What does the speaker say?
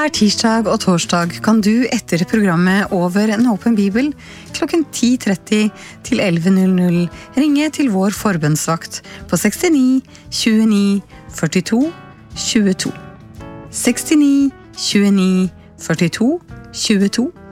Hver tirsdag og torsdag kan du etter programmet Over en åpen bibel klokken 10:30 til 11:00 ringe til vår forbønnsvakt på 69 29 42 22. 69 29 42 22.